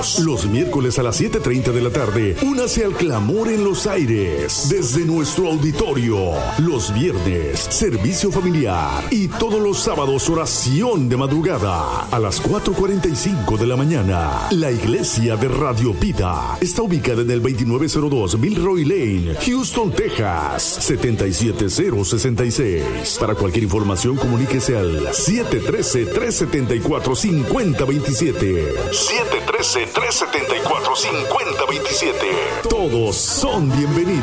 sábados. Los miércoles a las 7:30 de la tarde, únase al clamor en los aires desde nuestro auditorio. Los viernes, servicio familiar. Y todos los sábados, oración de madrugada a las 4:45 de la mañana. La iglesia de Radio Vida está ubicada en el 2902 Milroy Lane, Houston, Texas, 77066. Para cualquier información, comuníquese al 713-374-5027. 713-374-5027. Todos son bienvenidos.